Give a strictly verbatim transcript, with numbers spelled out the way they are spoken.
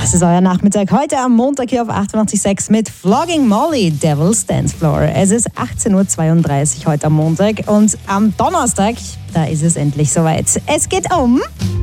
Das ist euer Nachmittag heute am Montag hier auf achtundachtzig Komma sechs mit Flogging Molly, Devil's Dance Floor. Es ist achtzehn Uhr zweiunddreißig heute am Montag und am Donnerstag, da ist es endlich soweit. Es geht um...